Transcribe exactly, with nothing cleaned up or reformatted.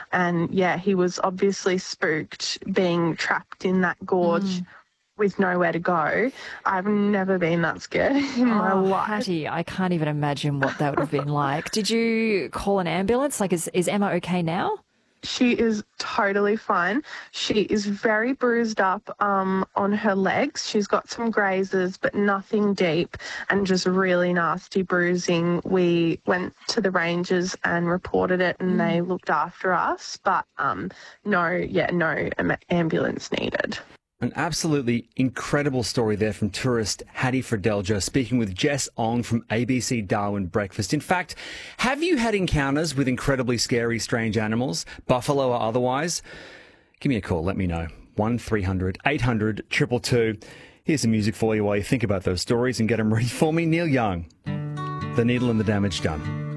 And, yeah, he was obviously spooked being trapped in that gorge Mm. with nowhere to go. I've never been that scared in my Oh, life. Hattie, I can't even imagine what that would have been like. Did you call an ambulance? Like, is, is Emma okay now? She is totally fine. She is very bruised up um, on her legs. She's got some grazes, but nothing deep, and just really nasty bruising. We went to the rangers and reported it, and Mm. they looked after us. But um, no, yeah, no am- ambulance needed. An absolutely incredible story there from tourist Hattie Fredelja, speaking with Jess Ong from A B C Darwin Breakfast. In fact, have you had encounters with incredibly scary, strange animals, buffalo or otherwise? Give me a call, let me know. one three hundred eight hundred two two two. Here's some music for you while you think about those stories and get them ready for me. Neil Young, The Needle and the Damage Done.